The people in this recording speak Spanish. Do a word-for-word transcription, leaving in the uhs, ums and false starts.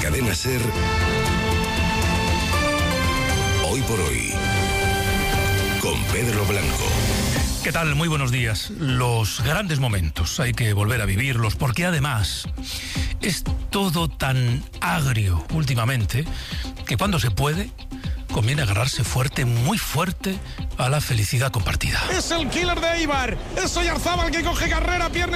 Cadena SER, Hoy por Hoy, con Pedro Blanco. ¿Qué tal? Muy buenos días. Los grandes momentos hay que volver a vivirlos, porque además es todo tan agrio últimamente que cuando se puede conviene agarrarse fuerte, muy fuerte, a la felicidad compartida. Es el killer de Eibar, es Oyarzábal que coge carrera, pierna